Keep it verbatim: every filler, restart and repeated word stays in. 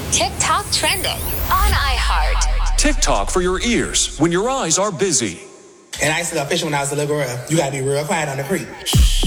TikTok trending on iHeart. TikTok for your ears when your eyes are busy. And I used to go fishing when I was a little girl. You gotta be real quiet on the creek.